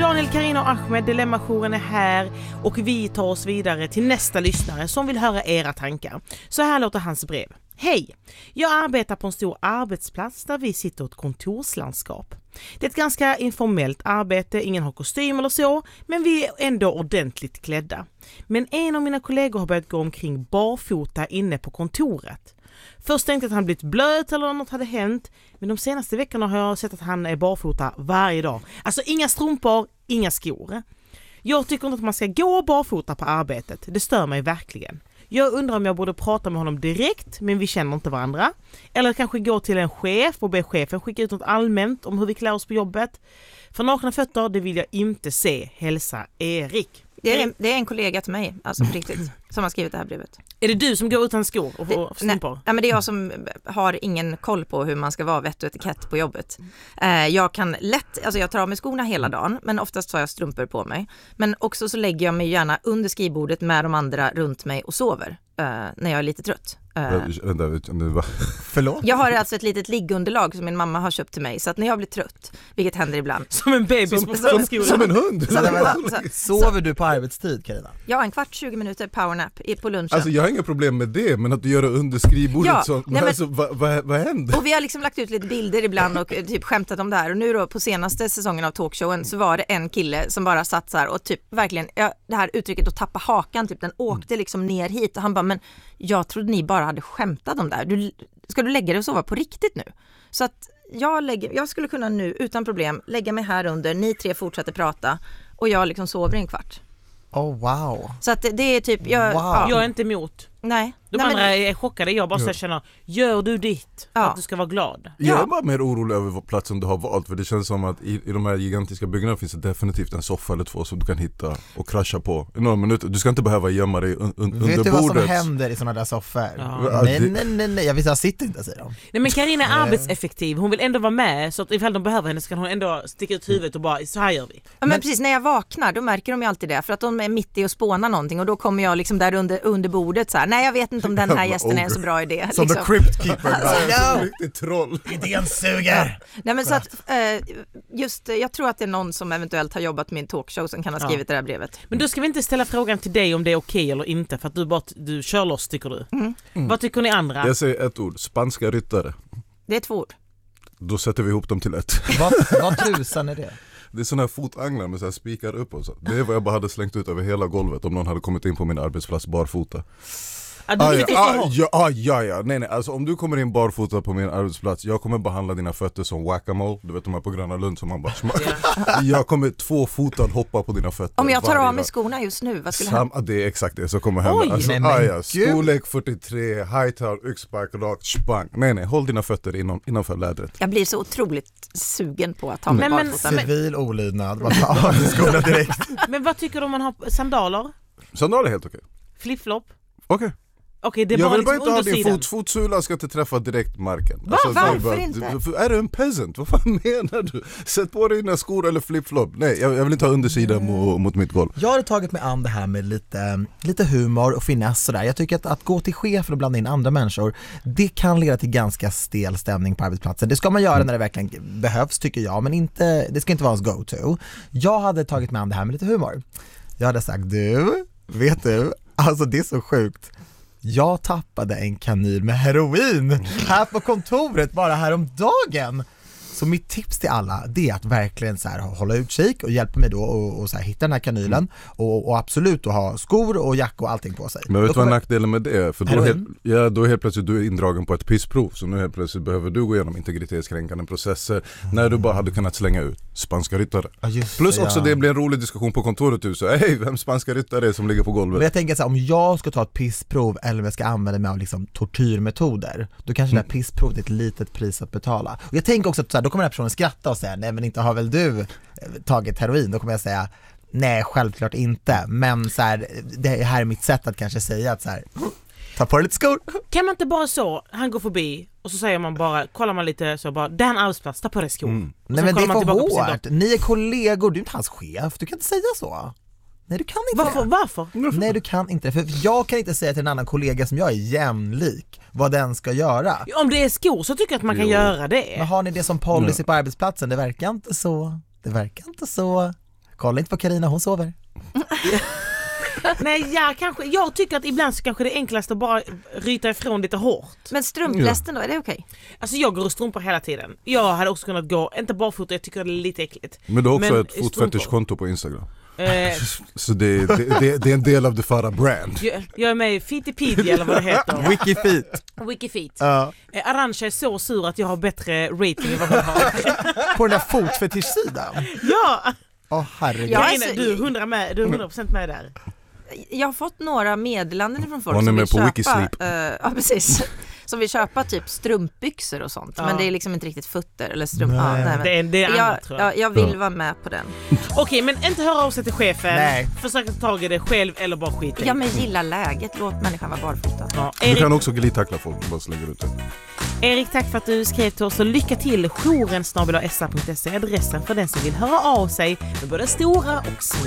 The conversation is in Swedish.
Daniel, Carina och Ahmed, Dilemma-jouren är här och vi tar oss vidare till nästa lyssnare som vill höra era tankar. Så här låter hans brev. Hej! Jag arbetar på en stor arbetsplats där vi sitter i ett kontorslandskap. Det är ett ganska informellt arbete, ingen har kostym eller så, men vi är ändå ordentligt klädda. Men en av mina kollegor har börjat gå omkring barfota inne på kontoret. Först tänkte jag att han blivit blöt eller något hade hänt, men de senaste veckorna har jag sett att han är barfota varje dag. Alltså inga strumpor, inga skor. Jag tycker inte att man ska gå barfota på arbetet, det stör mig verkligen. Jag undrar om jag borde prata med honom direkt, men vi känner inte varandra. Eller kanske gå till en chef och be chefen skicka ut något allmänt om hur vi klär oss på jobbet. För nakna fötter, det vill jag inte se. Hälsa Erik. Det är en kollega till mig, alltså på riktigt, som har skrivit det här brevet. Är det du som går utan skor och strumpor? Nej, men det är jag som har ingen koll på hur man ska vara vett och etikett på jobbet. Jag kan lätt, alltså jag tar av mig skorna hela dagen, men oftast har jag strumpor på mig. Men också så lägger jag mig gärna under skrivbordet med de andra runt mig och sover när jag är lite trött. Förlåt? Jag har alltså ett litet liggunderlag som min mamma har köpt till mig, så att när jag blir trött, vilket händer ibland. Som en bebis på skolan. Som en hund? Sover du på arbetstid, Carina? Ja, 20 minuter powernap på lunchen. Alltså jag har inga problem med det, men att du gör det under skrivbordet, ja, så, nej, men, alltså, vad händer? Och vi har liksom lagt ut lite bilder ibland och typ skämtat om det här. Och nu då på senaste säsongen av talkshowen så var det en kille som bara satt så här och typ verkligen, det här uttrycket att tappa hakan, typ den åkte liksom ner hit och han bara, men jag trodde ni bara hade skämtat om det här. Ska du lägga dig och sova på riktigt nu? Så att jag skulle kunna nu utan problem lägga mig här under, ni tre fortsätter prata och jag liksom sover i en kvart. Oh wow. Så att det är typ Jag är inte emot. Nej. De andra är chockade. Jag bara så känner, gör du ditt för att du ska vara glad? Jag är bara mer orolig över platsen du har valt, för det känns som att i de här gigantiska byggnaderna finns det definitivt en soffa eller två som du kan hitta och krascha på i några minuter. Du ska inte behöva gömma dig under bordet. Vet du vad som händer i sådana där soffor? Ja. Nej, jag visste jag sitter inte, säger de. Nej, men Carina är arbetseffektiv. Hon vill ändå vara med, så att ifall de behöver henne så kan hon ändå sticka ut huvudet och bara, så här gör vi. Ja, men precis, när jag vaknar då märker de ju alltid det, för att de är mitt i att spåna någonting och då kommer jag liksom där under bordet så här, nej jag vet inte om den här gästen är en så bra idé. Som liksom. The Crypt Keeper. Riktigt troll. Idén suger. Nej, men så att, jag tror att det är någon som eventuellt har jobbat med en talkshow som kan ha skrivit det här brevet. Men då ska vi inte ställa frågan till dig om det är okej eller inte, för att du kör loss, tycker du. Vad tycker ni andra? Jag säger ett ord, spanska ryttare. Det är 2 ord. Då sätter vi ihop dem till ett. Vad tusan är det? Det är såna här fotanglar med så här spikar upp och så. Det är vad jag bara hade slängt ut över hela golvet om någon hade kommit in på min arbetsplats barfota. Nej, alltså om du kommer in barfota på min arbetsplats, jag kommer behandla dina fötter som whack-a-mole. Du vet de här på Gröna Lund som man bara jag kommer 2-fotad hoppa på dina fötter. Om jag tar av mig skorna just nu, vad skulle hända? Det är exakt det som kommer hända. Storlek 43, hightail, yxspark, rakt, spang. Nej, håll dina fötter innanför lädret. Jag blir så otroligt sugen på att ta mig barfota. Civil olydnad, bara ta av dig skorna direkt. Men vad tycker du om man har sandaler? Sandaler är helt okej. Flip-flop? Okej. Okej, det är jag bara vill bara liksom inte ha din fotsula ska inte träffa direkt marken. Varför inte? Är du en peasant? Vad fan menar du? Sätt på dig dina skor eller flip-flop. Nej, jag vill inte ha undersidan mot mitt golv. Jag har tagit mig an det här med lite humor och finess sådär. Jag tycker att gå till chefer och blanda in andra människor, det kan leda till ganska stel stämning på arbetsplatsen. Det ska man göra när det verkligen behövs, tycker jag, men det ska inte vara ens go-to. Jag hade tagit mig an det här med lite humor. Jag hade sagt, vet du, alltså det är så sjukt. Jag tappade en kanyl med heroin här på kontoret bara häromdagen. Så mitt tips till alla, det är att verkligen så här, hålla utkik och hjälpa mig då och så här, hitta den här kanylen och absolut då ha skor och jacka och allting på sig. Men vet du vad nackdelen med det är? För då helt plötsligt du är indragen på ett pissprov, så nu helt plötsligt behöver du gå igenom integritetskränkande processer när du bara hade kunnat slänga ut spanska ryttare. Plus också det blir en rolig diskussion på kontoret, så vem spanska ryttare är som ligger på golvet? Men jag tänker så här, om jag ska ta ett pissprov eller om jag ska använda mig av liksom tortyrmetoder, då kanske det här pissprovet är ett litet pris att betala. Och jag tänker också att så här, då kommer den här personen skratta och säga, nej men inte har väl du tagit heroin? Då kommer jag säga, nej självklart inte. Men så här, det här är mitt sätt att kanske säga att så här, ta på dig lite skor. Kan man inte bara så, han går förbi och så säger man bara, kollar man lite så bara, det är en arbetsplats, ta på dig skor. Nej men det är för hårt. Ni är kollegor, du är inte hans chef. Du kan inte säga så. Nej, du kan inte. Varför? Nej, du kan inte. För jag kan inte säga till en annan kollega som jag är jämlik vad den ska göra. Om det är skor så tycker jag att man kan göra det. Men har ni det som policy på arbetsplatsen? Det verkar inte så. Kolla inte på Carina, hon sover. Nej, jag tycker att ibland så kanske det är enklast att bara ryta ifrån lite hårt. Men strumplästen då, är det okej? Alltså jag går och strumpor hela tiden. Jag hade också kunnat gå, inte barfota, jag tycker det är lite äckligt. Men du har också Men ett fotfetischkonto på Instagram. Eh, Så det är en del av det Farah brand. jag är med i Fittipedia eller vad det heter. Wikifeet. Arantxa är så sur att jag har bättre rating än vad hon har. På den där fotfetischsidan. Ja! Herregud. Ja. Carina, du är 100% med där. Jag har fått några meddelanden från folk Hon är som med vill på köpa, Wikisleep. ja precis, som vill köpa typ strumpbyxor och sånt, men det är liksom inte riktigt fötter eller strump. Det är annat, tror jag. Jag vill vara med på den. Okej, men inte höra av sig till chefen. Nej. Försök ta tag i det själv eller bara skita i. Ja, men gilla läget, låt människan vara barfota. Ja, Du kan också glidtackla folk, bara slänger ut det. Erik, tack för att du skrev till oss och lycka till. Jouren@sr.se är adressen för den som vill höra av sig med både stora och små